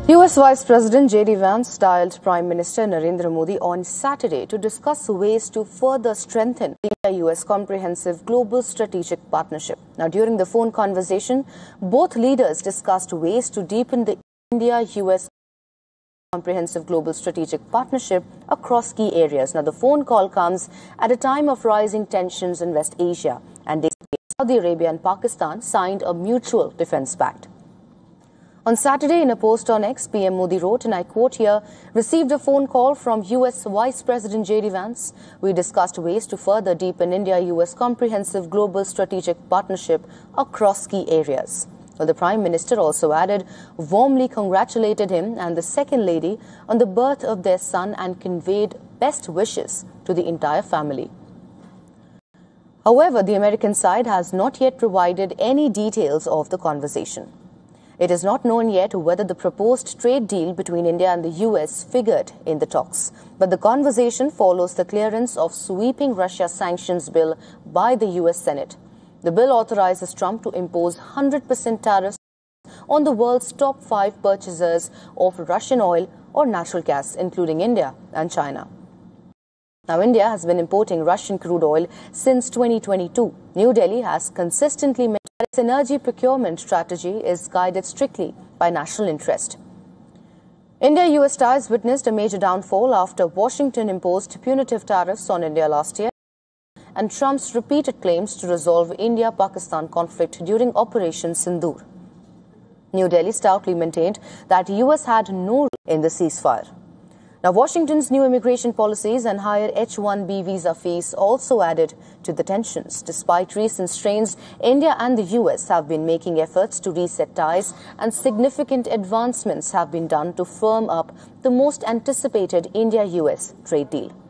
US Vice President J.D. Vance dialed Prime Minister Narendra Modi on Saturday to discuss ways to further strengthen the India-US Comprehensive Global Strategic Partnership. Now, during the phone conversation, both leaders discussed ways to deepen the India-US Comprehensive Global Strategic Partnership across key areas. Now, the phone call comes at a time of rising tensions in West Asia, and Saudi Arabia and Pakistan signed a mutual defense pact. On Saturday, in a post on X, PM Modi wrote, and I quote here, received a phone call from US Vice President J.D. Vance. We discussed ways to further deepen India-US Comprehensive Global Strategic Partnership across key areas. Well, the Prime Minister also added, warmly congratulated him and the Second Lady on the birth of their son and conveyed best wishes to the entire family. However, the American side has not yet provided any details of the conversation. It is not known yet whether the proposed trade deal between India and the US figured in the talks. But the conversation follows the clearance of sweeping Russia sanctions bill by the US Senate. The bill authorizes Trump to impose 100% tariffs on the world's top 5 purchasers of Russian oil or natural gas, including India and China. Now, India has been importing Russian crude oil since 2022. New Delhi has consistently made its energy procurement strategy is guided strictly by national interest. India-US ties witnessed a major downfall after Washington imposed punitive tariffs on India last year and Trump's repeated claims to resolve India-Pakistan conflict during Operation Sindoor. New Delhi stoutly maintained that US had no role in the ceasefire. Now, Washington's new immigration policies and higher H-1B visa fees also added to the tensions. Despite recent strains, India and the US have been making efforts to reset ties, and significant advancements have been done to firm up the most anticipated India-US trade deal.